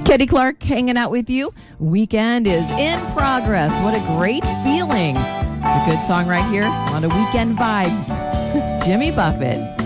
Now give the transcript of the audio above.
Kitty Clark hanging out with you. Weekend is in progress. What a great feeling. It's a good song right here. A lot of weekend vibes. It's Jimmy Buffett.